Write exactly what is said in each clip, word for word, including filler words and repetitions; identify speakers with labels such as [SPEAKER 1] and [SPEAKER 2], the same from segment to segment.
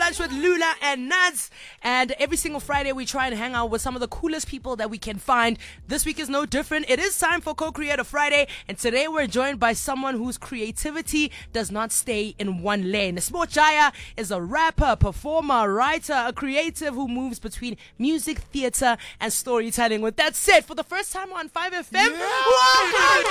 [SPEAKER 1] Lunch with Lula and Nuts. And every single Friday we try and hang out with some of the coolest people that we can find. This week is no different. It is time for Co-Creator Friday. And today we're joined by someone whose creativity does not stay in one lane. Sport Jaya is a rapper, performer, writer, a creative who moves between music, theater, and storytelling. With that said, for the first time on five F M,
[SPEAKER 2] Yeah.
[SPEAKER 1] welcome,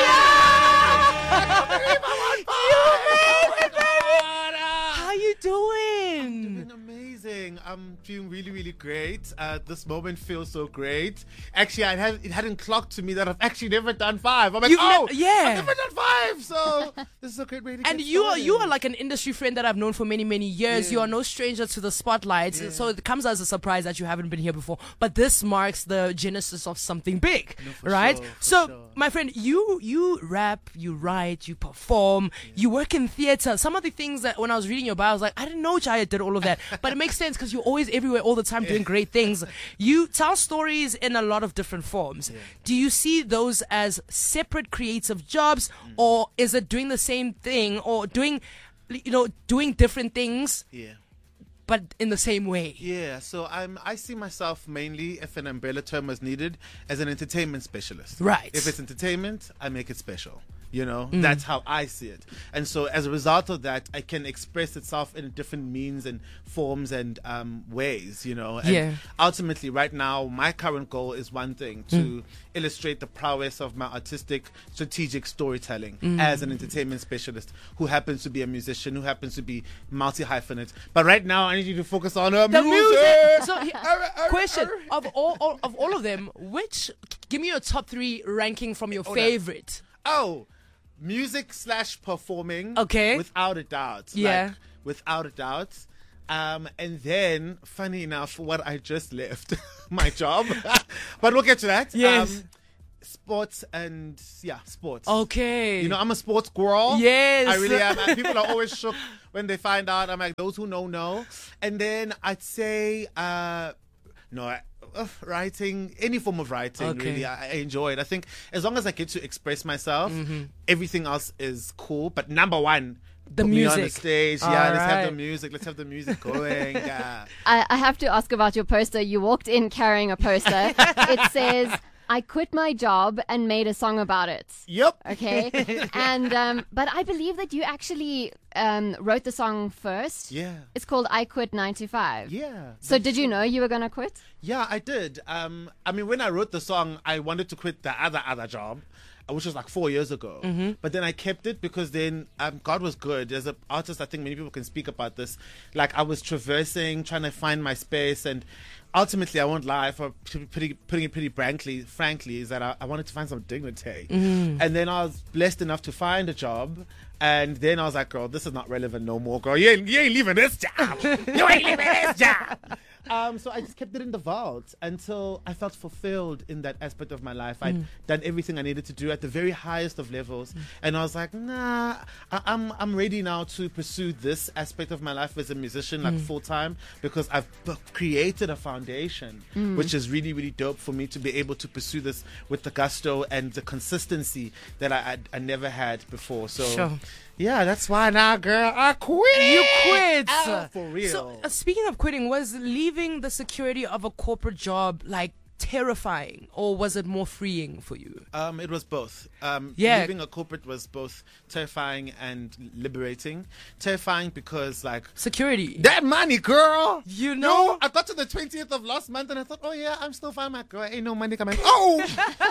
[SPEAKER 1] Jaya! You made it, baby! How you doing?
[SPEAKER 2] Doing amazing. I'm feeling really, really great. Uh, this moment feels so great. Actually, I had it hadn't clocked to me that I've actually never done five. I'm like,
[SPEAKER 1] You've
[SPEAKER 2] oh,
[SPEAKER 1] ne- yeah.
[SPEAKER 2] I've never done five. So this is a great way to
[SPEAKER 1] And
[SPEAKER 2] get
[SPEAKER 1] you are
[SPEAKER 2] started.
[SPEAKER 1] you are like an industry friend that I've known for many, many years.
[SPEAKER 2] Yeah.
[SPEAKER 1] You are no stranger to the spotlight.
[SPEAKER 2] Yeah.
[SPEAKER 1] So it comes as a surprise that you haven't been here before. But this marks the genesis of something big.
[SPEAKER 2] No, for
[SPEAKER 1] right?
[SPEAKER 2] sure, for
[SPEAKER 1] so
[SPEAKER 2] sure.
[SPEAKER 1] my friend, you you rap, you write, you perform, you work in theater. Some of the things that when I was reading your bio, I was like, I didn't know Jaya did all of that. But it makes sense because you're always everywhere all the time doing great things. You tell stories in a lot of different forms.
[SPEAKER 2] Yeah.
[SPEAKER 1] Do you see those as separate creative jobs, or is it doing the same thing, or doing, you know, doing different things,
[SPEAKER 2] Yeah.
[SPEAKER 1] but in the same way?
[SPEAKER 2] Yeah, so I'm. I see myself mainly, if an umbrella term was needed, as an entertainment specialist.
[SPEAKER 1] Right.
[SPEAKER 2] If it's entertainment, I make it special. You know,
[SPEAKER 1] Mm.
[SPEAKER 2] that's how I see it. And so, as a result of that, I can express itself in different means and forms and um, ways. You know, and
[SPEAKER 1] Yeah.
[SPEAKER 2] ultimately, right now, my current goal is one thing: to
[SPEAKER 1] Mm.
[SPEAKER 2] illustrate the prowess of my artistic, strategic storytelling
[SPEAKER 1] Mm.
[SPEAKER 2] as an entertainment specialist who happens to be a musician, who happens to be multi hyphenate. But right now, I need you to focus on uh,
[SPEAKER 1] The
[SPEAKER 2] music.
[SPEAKER 1] music. So, he-
[SPEAKER 2] Arr, arr,
[SPEAKER 1] question
[SPEAKER 2] arr.
[SPEAKER 1] of all, all of all of them, which give me your top three ranking from your
[SPEAKER 2] Oh,
[SPEAKER 1] favorite?
[SPEAKER 2] Oh, music slash performing.
[SPEAKER 1] Okay.
[SPEAKER 2] Without a doubt.
[SPEAKER 1] Yeah.
[SPEAKER 2] Like, without a doubt. Um, and then, funny enough, what I just left, my job. But we'll get to that.
[SPEAKER 1] Yes.
[SPEAKER 2] Um, sports and, yeah, sports.
[SPEAKER 1] Okay.
[SPEAKER 2] You know, I'm a sports girl.
[SPEAKER 1] Yes.
[SPEAKER 2] I really am. And people are always shook when they find out. I'm like, those who know, know. And then I'd say, uh, no, I- uh, writing, any form of writing,
[SPEAKER 1] Okay.
[SPEAKER 2] really, I, I enjoy it. I think as long as I get to express myself, everything else is cool. But number one,
[SPEAKER 1] The
[SPEAKER 2] put me on the
[SPEAKER 1] music.
[SPEAKER 2] stage.
[SPEAKER 1] All
[SPEAKER 2] Yeah, let's have the
[SPEAKER 1] right.
[SPEAKER 2] music. Let's have the music going. Yeah.
[SPEAKER 3] I, I have to ask about your poster. You walked in carrying a poster. It says, I quit my job and made a song about it.
[SPEAKER 2] Yep.
[SPEAKER 3] Okay. And, um, but I believe that you actually um, wrote the song first.
[SPEAKER 2] Yeah.
[SPEAKER 3] It's called I Quit nine to five.
[SPEAKER 2] Yeah.
[SPEAKER 3] So did you know you were going to quit?
[SPEAKER 2] Yeah, I did. Um, I mean, when I wrote the song, I wanted to quit the other other job, uh, which was like four years ago.
[SPEAKER 1] Mm-hmm.
[SPEAKER 2] But then I kept it because then um, God was good. As an artist, I think many people can speak about this. Like I was traversing, trying to find my space, and ultimately, I won't lie, for pretty, putting it pretty frankly, frankly, is that I, I wanted to find some dignity.
[SPEAKER 1] Mm.
[SPEAKER 2] And then I was blessed enough to find a job. And then I was like, girl, this is not relevant no more, girl. You ain't, you ain't leaving this job. You ain't leaving this job. Um, so I just kept it in the vault until I felt fulfilled in that aspect of my life. I'd
[SPEAKER 1] Mm.
[SPEAKER 2] done everything I needed to do at the very highest of levels. And I was like, nah, I, I'm, I'm ready now to pursue this aspect of my life as a musician, like full time, because I've b- created a foundation, which is really, really dope for me to be able to pursue this with the gusto and the consistency that I, I, I never had before. So,
[SPEAKER 1] Sure.
[SPEAKER 2] yeah, that's why now, girl, I quit.
[SPEAKER 1] You quit.
[SPEAKER 2] Oh, for real.
[SPEAKER 1] So, uh, speaking of quitting, was leaving the security of a corporate job like terrifying, or was it more freeing for you?
[SPEAKER 2] Um, it was both. Um,
[SPEAKER 1] Yeah.
[SPEAKER 2] Leaving a corporate was both terrifying and liberating. Terrifying because, like,
[SPEAKER 1] Security.
[SPEAKER 2] that money, girl.
[SPEAKER 1] You know?
[SPEAKER 2] No, I got to the twentieth of last month and I thought, oh yeah, I'm still fine, my girl. Ain't no money coming. Oh,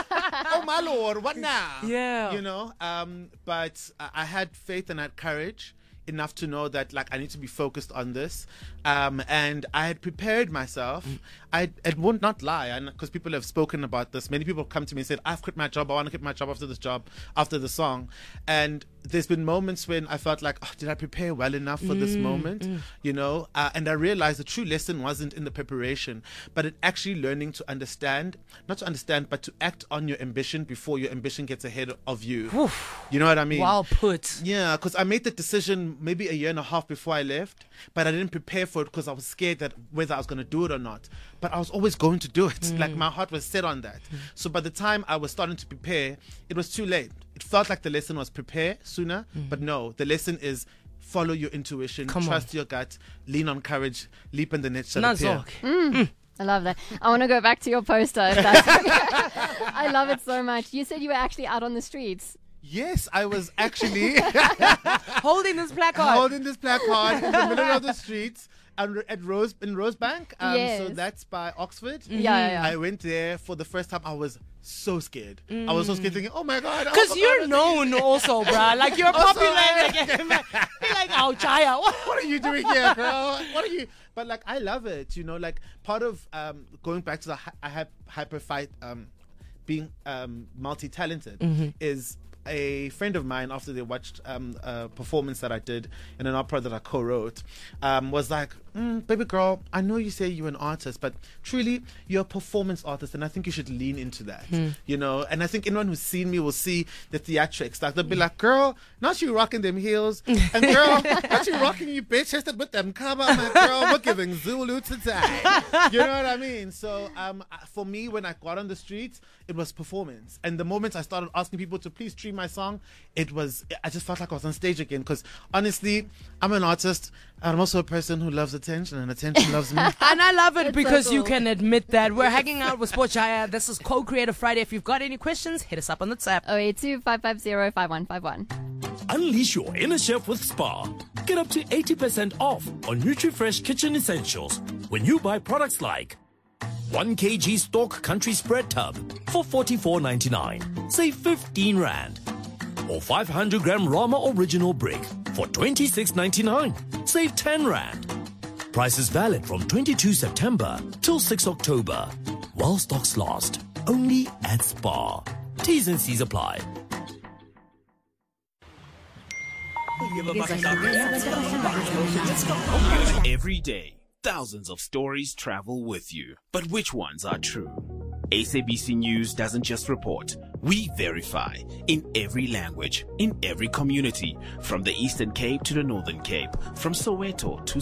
[SPEAKER 2] oh my lord, what now?
[SPEAKER 1] Yeah.
[SPEAKER 2] You know. Um, but I I had faith and I had courage enough to know that, like, I need to be focused on this. Um, and I had prepared myself. I, I won't not lie, and because people have spoken about this, many people come to me and said, I've quit my job, I want to quit my job after this job, after the song. And there's been moments when I felt like, oh, did I prepare well enough for this moment? You know, uh, and I realized the true lesson wasn't in the preparation, but in actually learning to understand, not to understand, but to act on your ambition before your ambition gets ahead of you. You know what I mean?
[SPEAKER 1] Well put.
[SPEAKER 2] Yeah, because I made the decision maybe a year and a half before I left, but I didn't prepare for it because I was scared that whether I was going to do it or not. But I was always going to do it. Mm. Like my heart was set on that. Mm. So by the time I was starting to prepare, it was too late. It felt like the lesson was prepare sooner, mm. but no, the lesson is follow your intuition,
[SPEAKER 1] Come
[SPEAKER 2] trust
[SPEAKER 1] on.
[SPEAKER 2] your gut, lean on courage, leap in the net.
[SPEAKER 1] Nazok.
[SPEAKER 3] Mm. I love that. I want to go back to your poster. If that's I love it so much. You said you were actually out on the streets.
[SPEAKER 2] Yes, I was actually
[SPEAKER 1] Holding this placard.
[SPEAKER 2] holding this placard in the middle of the streets and at Rose in Rosebank. Um,
[SPEAKER 3] Yes.
[SPEAKER 2] So that's by Oxford.
[SPEAKER 3] Yeah, yeah, yeah.
[SPEAKER 2] I went there for the first time. I was so scared. I was so scared, thinking, "Oh my god!"
[SPEAKER 1] Because
[SPEAKER 2] oh my
[SPEAKER 1] you're
[SPEAKER 2] God,
[SPEAKER 1] known also, bruh. Like, you're
[SPEAKER 2] Also,
[SPEAKER 1] popular.
[SPEAKER 2] eh?
[SPEAKER 1] Like, you're like, oh, Chaya. What?
[SPEAKER 2] What are you doing here, girl? What are you? But like, I love it. You know, like part of um, going back to the hi- I have hyper fight, um, being um, multi-talented
[SPEAKER 1] Mm-hmm.
[SPEAKER 2] is. A friend of mine, after they watched um, a performance that I did in an opera that I co-wrote, um, was like, mm, "Baby girl, I know you say you're an artist, but truly you're a performance artist, and I think you should lean into that." You know, and I think anyone who's seen me will see the theatrics. Like they'll be like, "Girl, not you rocking them heels, and girl, not you rocking you bitch chested with them cover, my girl. We're giving Zulu today." You know what I mean? So um, for me, when I got on the streets, it was performance, and the moment I started asking people to please stream my song, it was I just felt like I was on stage again. Because honestly, I'm an artist. I'm also a person who loves attention, and attention loves me.
[SPEAKER 1] And I love it
[SPEAKER 3] It's so
[SPEAKER 1] because you
[SPEAKER 3] cool.
[SPEAKER 1] can admit that. We're hanging out with Sport Chaya. This is Co-Creator Friday. If you've got any questions, hit us up on the WhatsApp.
[SPEAKER 3] oh eight two, five five zero, five one five one.
[SPEAKER 4] Unleash your inner chef with Spar. Get up to eighty percent off on NutriFresh kitchen essentials when you buy products like one kilogram Stork Country Spread Tub for forty-four ninety-nine. Save fifteen rand. Or five hundred gram Rama Original Brick for twenty-six ninety-nine. Save ten rand. Price is valid from twenty-second September till sixth October. While stocks last. Only at Spar. T's and C's apply.
[SPEAKER 5] Every day, thousands of stories travel with you. But which ones are true? S A B C News doesn't just report. We verify in every language, in every community, from the Eastern Cape to the Northern Cape, from Soweto to